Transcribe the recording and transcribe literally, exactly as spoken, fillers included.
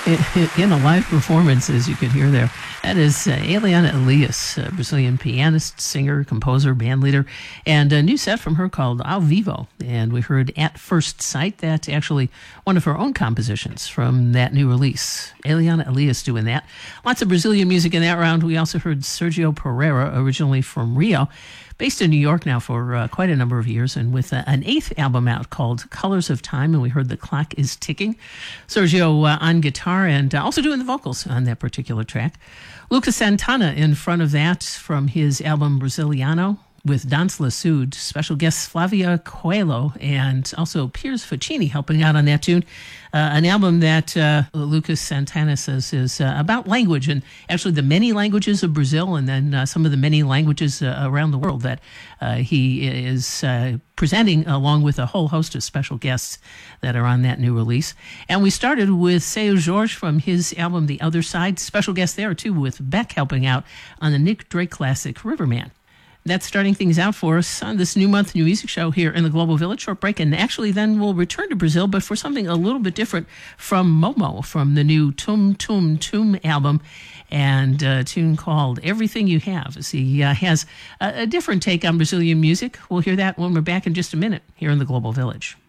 in a live performance, as you could hear there. That is uh, Eliana Elias, a Brazilian pianist, singer, composer, bandleader, and a new set from her called Ao Vivo. And we heard At First Sight. That's actually one of her own compositions from that new release. Eliana Elias doing that. Lots of Brazilian music in that round. We also heard Sergio Pereira, originally from Rio, based in New York now for uh, quite a number of years, and with uh, an eighth album out called Colors of Time, and we heard The Clock is Ticking. Sergio uh, on guitar and uh, also doing the vocals on that particular track. Lucas Santana in front of that from his album Brasiliano with Dance Lasud, special guests Flavia Coelho and also Piers Faccini helping out on that tune. Uh, an album that uh, Lucas Santana says is uh, about language and actually the many languages of Brazil and then uh, some of the many languages uh, around the world that uh, he is uh, presenting along with a whole host of special guests that are on that new release. And we started with Seu Jorge from his album The Other Side. Special guest there too with Beck helping out on the Nick Drake classic Riverman. That's starting things out for us on this new month, new music show here in the Global Village. Short break, and actually then we'll return to Brazil, but for something a little bit different from Momo, from the new Tum Tum Tum album, and a tune called Everything You Have. As he uh, has a, a different take on Brazilian music. We'll hear that when we're back in just a minute here in the Global Village.